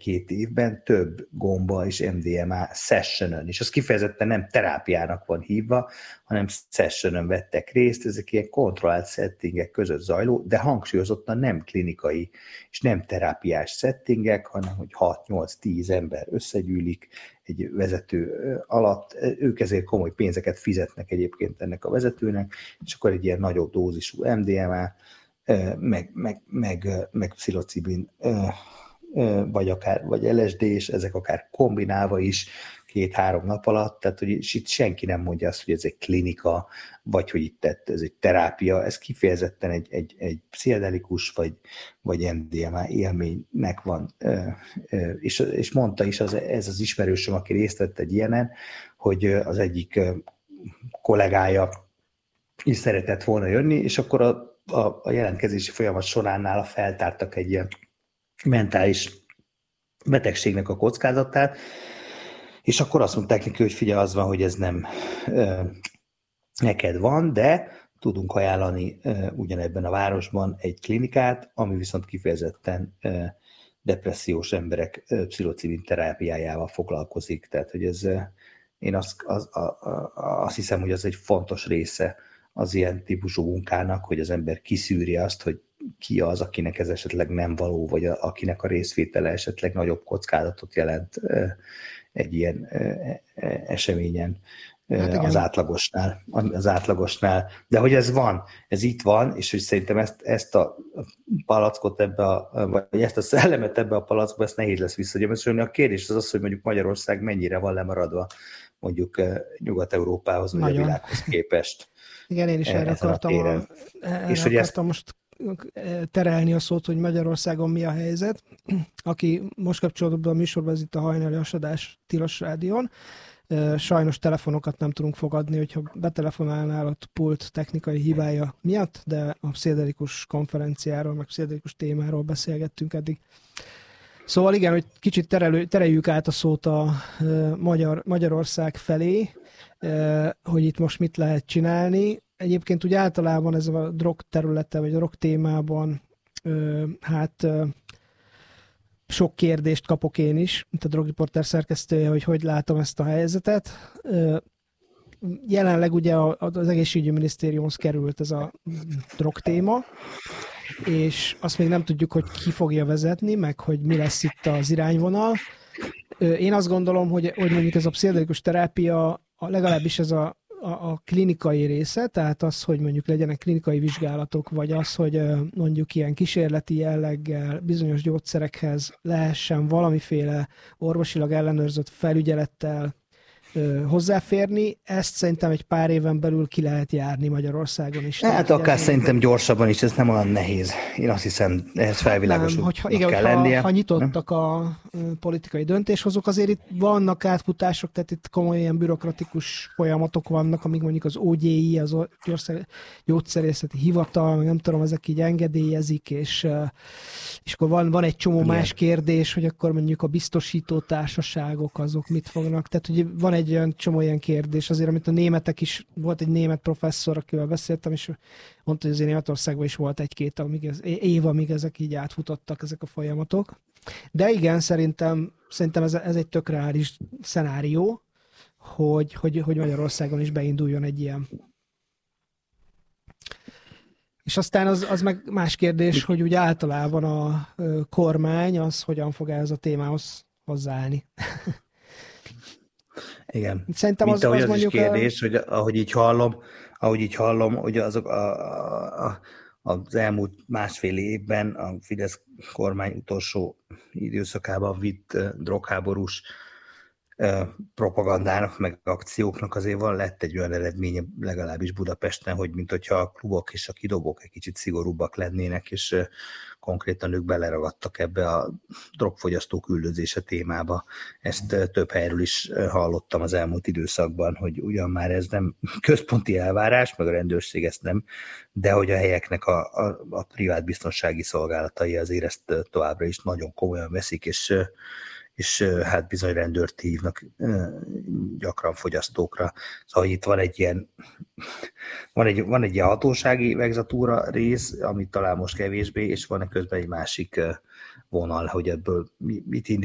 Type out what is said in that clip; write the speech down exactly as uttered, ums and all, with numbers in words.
egy-két évben több gomba és em dé em á sessionon, és az kifejezetten nem terápiának van hívva, hanem sessionon vettek részt, ezek ilyen kontrollált settingek között zajló, de hangsúlyozottan nem klinikai és nem terápiás settingek, hanem hogy hat-nyolc-tíz ember összegyűlik egy vezető alatt, ők ezért komoly pénzeket fizetnek egyébként ennek a vezetőnek, és akkor egy ilyen nagyobb dózisú em dé em á, meg, meg, meg, meg pszilocibin, vagy akár vagy el es dé, és ezek akár kombinálva is két-három nap alatt, tehát hogy itt senki nem mondja azt, hogy ez egy klinika, vagy hogy itt ez egy terápia, ez kifejezetten egy, egy, egy pszichedelikus, vagy, vagy em dé em á élménynek van. És, és mondta is az, ez az ismerősöm, aki részt vett egy ilyenen, hogy az egyik kollégája is szeretett volna jönni, és akkor a A, a jelentkezési folyamat során nála feltártak egy ilyen mentális betegségnek a kockázatát, és akkor azt mondták neki, hogy figyelj, az van, hogy ez nem ö, neked van, de tudunk ajánlani ö, ugyanebben a városban egy klinikát, ami viszont kifejezetten ö, depressziós emberek ö, pszilocibin terápiájával foglalkozik. Tehát, hogy ez, ö, én azt, az, a, a, azt hiszem, hogy az egy fontos része az ilyen típusú munkának, hogy az ember kiszűri azt, hogy ki az, akinek ez esetleg nem való, vagy a, akinek a részvétele esetleg nagyobb kockázatot jelent egy ilyen eseményen hát az átlagosnál, az átlagosnál. De hogy ez van, ez itt van, és hogy szerintem ezt, ezt a palackot ebbe a, vagy ezt a szellemet ebbe a palackba, ezt nehéz lesz visszagyömöszölni. A kérdés az az, hogy mondjuk Magyarország mennyire van lemaradva mondjuk Nyugat-Európához, vagy a világhoz képest. Igen, én is erre akartam, a, erre és akartam ezt... most terelni a szót, hogy Magyarországon mi a helyzet. Aki most kapcsolódott be a műsorba, ez itt a hajnali hasadás Tilos Rádión. Sajnos telefonokat nem tudunk fogadni, hogyha betelefonálnál a pult technikai hibája miatt, de a pszichedelikus konferenciáról, meg pszichedelikus témáról beszélgettünk eddig. Szóval igen, hogy kicsit terelő, tereljük át a szót a Magyar, Magyarország felé, hogy itt most mit lehet csinálni. Egyébként úgy általában ez a drog területe, vagy a drog témában hát sok kérdést kapok én is, mint a Drogriporter szerkesztője, hogy hogy látom ezt a helyzetet. Jelenleg ugye az egészségügyi minisztériumhoz került ez a drog téma, és azt még nem tudjuk, hogy ki fogja vezetni, meg hogy mi lesz itt az irányvonal. Én azt gondolom, hogy, hogy mondjuk ez a pszichedelikus terápia, legalábbis ez a, a, a klinikai része, tehát az, hogy mondjuk legyenek klinikai vizsgálatok, vagy az, hogy mondjuk ilyen kísérleti jelleggel bizonyos gyógyszerekhez lehessen valamiféle orvosilag ellenőrzött felügyelettel hozzáférni, ezt szerintem egy pár éven belül ki lehet járni Magyarországon is. Hát akár ez szerintem gyorsabban is, ez nem olyan nehéz. Én azt hiszem, ehhez felvilágosodnak kell hogyha, lennie. Ha nyitottak a politikai döntéshozók, azért itt vannak átfutások, tehát itt komoly ilyen bürokratikus folyamatok vannak, amíg mondjuk az o gé i, az gyógyszerészeti hivatal, nem tudom, ezek így engedélyezik, és, és akkor van, van egy csomó más kérdés, hogy akkor mondjuk a biztosító társaságok azok mit fognak. Tehát ugye van egy olyan csomó ilyen kérdés, azért, amit a németek is, volt egy német professzor, akivel beszéltem, és mondta, hogy azért Németországban is volt egy-két amíg ez, év, amíg ezek így átfutottak, ezek a folyamatok. De igen, szerintem, szerintem ez, ez egy tök reális szenárió, hogy, hogy, hogy Magyarországon is beinduljon egy ilyen. És aztán az, az meg más kérdés, hogy úgy általában a kormány az hogyan fog ez a témához hozzáállni. Igen. Szerintem Mint az, ahogy az, az mondjuk is kérdés, a... hogy ahogy így hallom, ahogy így hallom, hogy azok a, a, az elmúlt másfél évben a Fidesz kormány utolsó időszakában vitt drogháborús propagandának, meg akcióknak azért van, lett egy olyan eredménye legalábbis Budapesten, hogy mint hogyha a klubok és a kidobók egy kicsit szigorúbbak lennének, és konkrétan ők beleragadtak ebbe a drogfogyasztók üldözése témába. Ezt több helyről is hallottam az elmúlt időszakban, hogy ugyan már ez nem központi elvárás, meg a rendőrség ezt nem, de hogy a helyeknek a, a, a privát biztonsági szolgálatai azért ezt továbbra is nagyon komolyan veszik, és és hát bizony rendőrt hívnak gyakran fogyasztókra. Szóval itt van egy ilyen, van egy, van egy ilyen hatósági vegzatúra rész, amit talán most kevésbé, és van közben egy másik vonal, hogy ebből mit